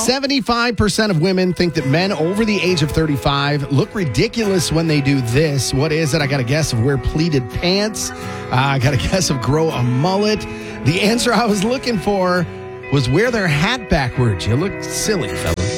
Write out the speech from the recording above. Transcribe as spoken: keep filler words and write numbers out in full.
seventy-five percent of women think that men over the age of thirty-five look ridiculous when they do this. What is it? I got a guess of wear pleated pants. Uh, I got a guess of grow a mullet. The answer I was looking for was wear their hat backwards. You look silly, fellas.